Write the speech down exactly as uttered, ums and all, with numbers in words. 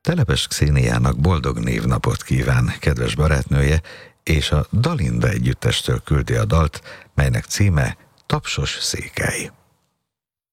Telepes Xéniának boldog névnapot kíván kedves barátnője, és a Dalinda együttestől küldi a dalt, melynek címe Tapsos székely.